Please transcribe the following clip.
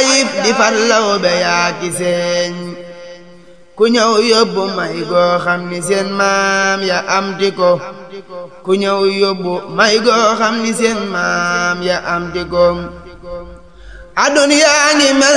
ayib di fallaw be yaa ki seeñ ku ñëw yóbbu may goo xam ni seen maam ya amti ko ku ñëw yóbbu may goo xam ni seen maam ya amti ko aduna yaa ngi mel